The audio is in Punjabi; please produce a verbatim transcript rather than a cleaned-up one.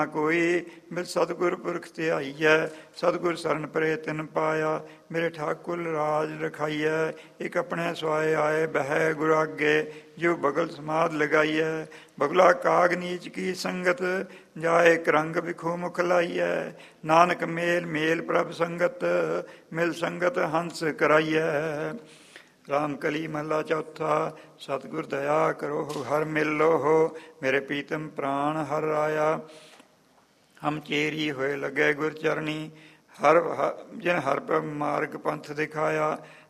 ਕੋਈ ਮਿਲ ਸਤਿਗੁਰ ਪੁਰਖ ਧਿਆਈਐ, ਸਤਿਗੁਰ ਸਰਨ ਪਰੇ ਤਿਨ ਪਾਇਆ। ਮੇਰੇ ਠਾਕੁਰ ਰਾਜ ਰਖਾਈਐ, ਇੱਕ ਆਪਣੇ ਸਵਾਏ ਆਏ ਬਹਿ ਗੁਰ ਆਗੇ। ਜਿਉ ਬਗਲ ਸਮਾਧ ਲਗਾਈਐ, ਬਗਲਾ ਕਾਗ ਨੀਚ ਕੀ ਸੰਗਤ, ਜਾਏ ਕਰੰਗ ਵਿਖੋ ਮੁਖ ਲਾਈਐ। ਨਾਨਕ ਮੇਲ ਮੇਲ ਪ੍ਰਭ ਸੰਗਤ, ਮਿਲ ਸੰਗਤ ਹੰਸ ਕਰਾਈਐ। ਰਾਮ ਕਲੀ ਮਹਲਾ ਚੌਥਾ। ਸਤਿਗੁਰ ਦਇਆ ਕਰੋ ਹਰ ਮਿਲ ਲੋਹ, ਮੇਰੇ ਪੀਤਮ ਪ੍ਰਾਣ ਹਰ ਰਾਇਆ। ਹਮ ਚੇਰੀ ਹੋਏ ਲੱਗੇ ਗੁਰ ਚਰਣੀ, ਹਰ ਜਿਨ ਹਰ ਮਾਰਗ ਪੰਥ ਦਿਖਾਇਆ।